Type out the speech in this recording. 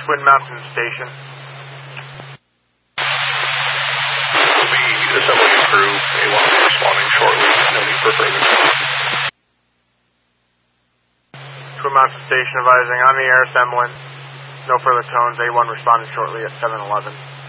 Twin Mountain Station. Will be assembling crew. A1 responding shortly. No need for further. Twin Mountain Station advising on the air assembling. No further tones. A1 responding shortly at 7:11.